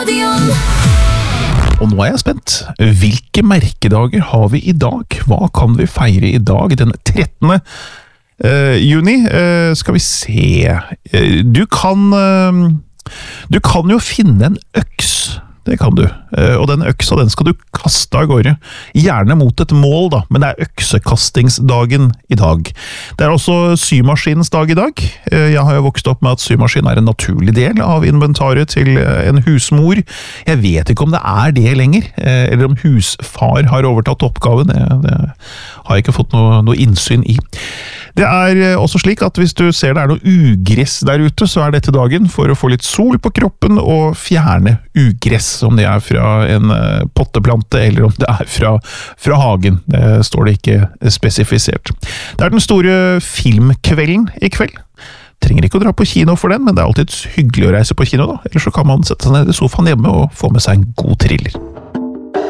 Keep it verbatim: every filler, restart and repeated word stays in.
Og nå er jeg spent. Hvilke merkedager har vi i dag? Hva kan vi feire i dag, den trettende uh, juni? Uh, skal vi se... Uh, du kan... Uh, du kan jo finne en øks. Det kan du. Uh, og den øksa, den skal du kaste av gårde. Gjerne mot et mål, da, men det er øksekastingsdagen i dag. Det er også symaskinens dag i dag. Uh, jeg har jo vokst opp med at symaskin er en naturlig del av inventaret til uh, en husmor. Jeg vet ikke om det er det lenger, uh, eller om husfar har overtatt oppgaven. Det, det har jeg ikke fått noe, noe innsyn i. Det er også slik at hvis du ser det er noe ugress der ute, så er dette dagen for å få litt sol på kroppen og fjerne ugress, om det er fra en potteplante eller om det er fra, fra hagen. Det står det ikke spesifisert. Det er den store filmkvelden i kveld. Trenger ikke å dra på kino for den, men det er alltid hyggelig å reise på kino da. Ellers så kan man sette seg ned i sofaen hjemme og få med seg en god thriller.